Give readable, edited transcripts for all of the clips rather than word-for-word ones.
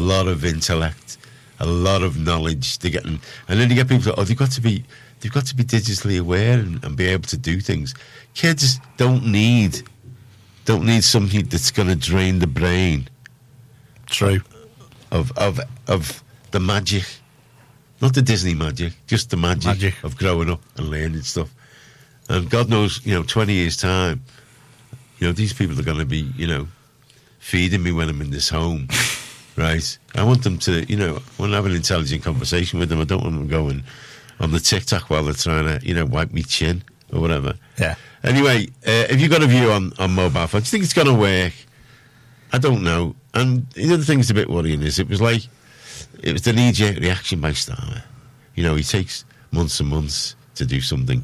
lot of intellect, a lot of knowledge. They're getting, and then you get people. They've got to be digitally aware and be able to do things. Kids don't need something that's going to drain the brain. True. Of the magic, not the Disney magic, just the magic of growing up and learning stuff. And God knows, 20 years time, these people are going to be, feeding me when I'm in this home, right? I want them to, I want to have an intelligent conversation with them. I don't want them going on the TikTok while they're trying to, wipe me chin or whatever. Yeah. Anyway, if you've got a view on mobile phones, do you think it's going to work? I don't know. And the other thing that's a bit worrying is it was the knee-jerk reaction by Starmer. He takes months and months to do something.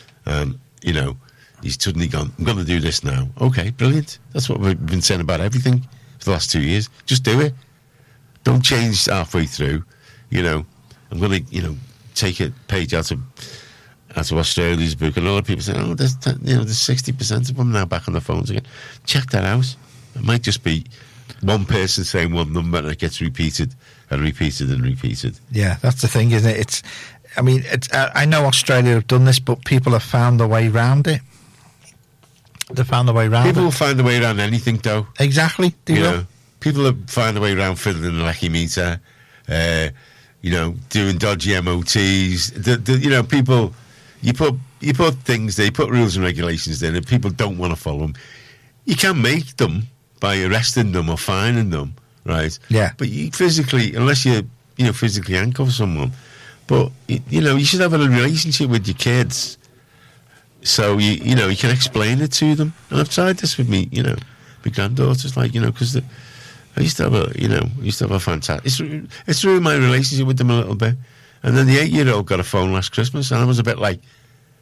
He's suddenly gone, I'm going to do this now. Okay, brilliant. That's what we've been saying about everything for the last 2 years. Just do it. Don't change halfway through. I'm going to, take a page out of Australia's book, and a lot of people say, there's 60% of them now back on the phones again. Check that out. It might just be one person saying one number and it gets repeated and repeated and repeated. Yeah, that's the thing, isn't it? I know Australia have done this, but people have found a way around it. They found a way around People will find a way around anything, though. Exactly. People have found a way around fiddling the lecky meter, doing dodgy MOTs. People, you put things there, you put rules and regulations there, and people don't want to follow them. You can make them by arresting them or fining them, right? Yeah. But you physically, unless you physically handcuff someone, but you should have a relationship with your kids, so you can explain it to them. And I've tried this with me, my granddaughters, because I used to have a fantastic. It's ruined my relationship with them a little bit. And then the 8-year-old got a phone last Christmas, and I was a bit like,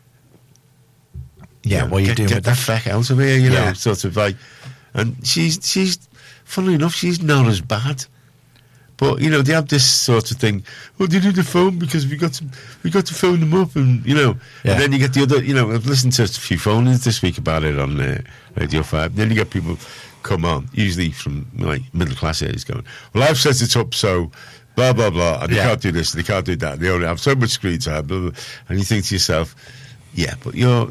what are you doing with the that? feck out of here, sort of like. And she's, funnily enough, she's not as bad. But, they have this sort of thing. Well, they do the phone because we got to phone them up, and, And then you get the other, I've listened to a few phone-ins this week about it on Radio 5. Then you get people come on, usually from, middle-class areas going, well, I've set it up so blah, blah, blah, and they can't do this, they can't do that. They only have so much screen time, blah, blah. And you think to yourself, but you're,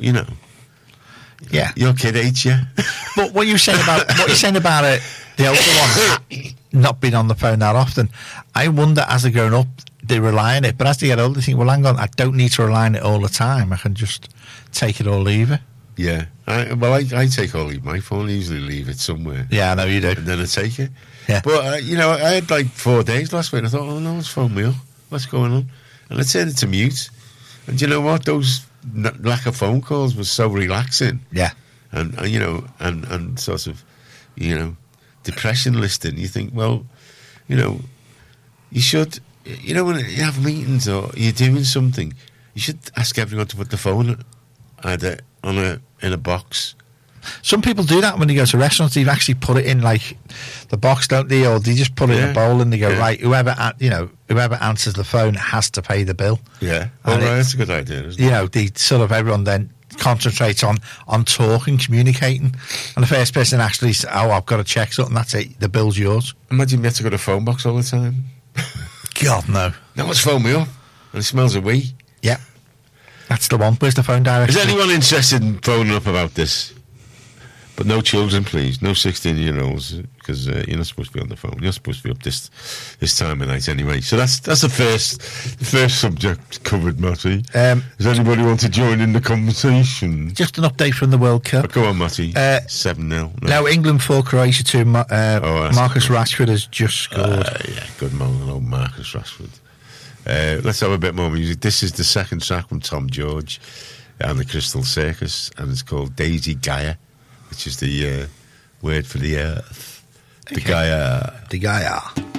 your kid hates you. But what you're saying about it, the older one not being on the phone that often, I wonder, as they're growing up, they rely on it. But as they get older, they think, well, hang on, I don't need to rely on it all the time. I can just take it or leave it. Yeah. I take or leave my phone. I usually leave it somewhere. Yeah, I know you do. And then I take it. Yeah. But, I had 4 days last week. I thought, no one's phoned me up. What's going on? And I turned it to mute. And you know what? Those lack of phone calls was so relaxing. Yeah. And sort of, depression listing. You think, well, you should, when you have meetings or you're doing something, you should ask everyone to put the phone either in a box. Some people do that when they go to restaurants. They actually put it in the box, don't they? Or they just put it in a bowl and they go, right, whoever answers the phone has to pay the bill. Yeah, well, that's a good idea, isn't it? They sort of, everyone then concentrates on talking, communicating, and the first person actually says, I've got to check something, that's it, the bill's yours. Imagine you have to go to a phone box all the time. God, no. No one's phoned me up, and it smells a wee. Yeah. That's the one. Where's the phone directory? Is anyone interested in phoning up about this? But no children, please. No 16-year-olds, because you're not supposed to be on the phone. You're supposed to be up this time of night anyway. So that's the first subject covered, Matty. Does anybody want to join in the conversation? Just an update from the World Cup. Go on, Matty. 7-0. No, England 4, Croatia 2. Marcus Rashford has just scored. Good man, old Marcus Rashford. Let's have a bit more music. This is the second track from Tom George and the Crystal Circus, and it's called Daisy Gaia, which is the word for the earth. The Gaia. The Gaia.